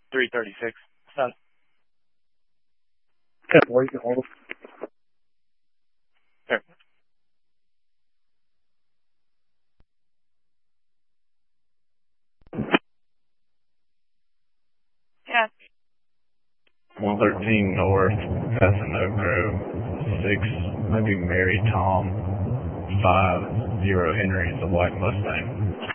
336. Son. Okay, boy, you can hold him. Sure. Yeah. 113 North, passing Oak Grove, 6, maybe Mary Tom, 50 Henry, the white Mustang.